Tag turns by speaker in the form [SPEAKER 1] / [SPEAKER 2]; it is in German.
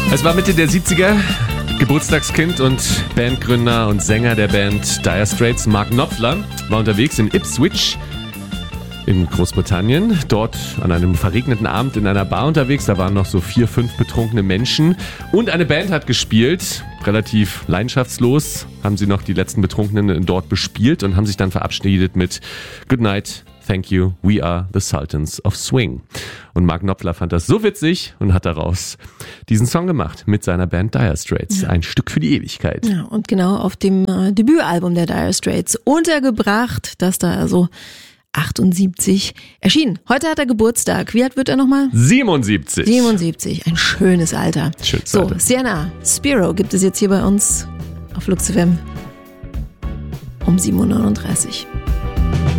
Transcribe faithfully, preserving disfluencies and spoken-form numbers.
[SPEAKER 1] Es war Mitte der siebziger, Geburtstagskind und Bandgründer und Sänger der Band Dire Straits, Mark Knopfler, war unterwegs in Ipswich in Großbritannien, dort an einem verregneten Abend in einer Bar unterwegs. Da waren noch so vier, fünf betrunkene Menschen und eine Band hat gespielt. Relativ leidenschaftslos haben sie noch die letzten Betrunkenen dort bespielt und haben sich dann verabschiedet mit Good Night, Thank you, we are the Sultans of Swing. Und Mark Knopfler fand das so witzig und hat daraus diesen Song gemacht mit seiner Band Dire Straits. Ja. Ein Stück für die Ewigkeit.
[SPEAKER 2] Ja, und genau auf dem äh, Debütalbum der Dire Straits untergebracht, das da also achtundsiebzig erschienen. Heute hat er Geburtstag. Wie alt wird er nochmal?
[SPEAKER 1] siebenundsiebzig.
[SPEAKER 2] siebenundsiebzig. Ein schönes Alter.
[SPEAKER 1] Schönes
[SPEAKER 2] so,
[SPEAKER 1] Alter.
[SPEAKER 2] Sienna, Spiro gibt es jetzt hier bei uns auf Lux F M um sieben Uhr neununddreißig.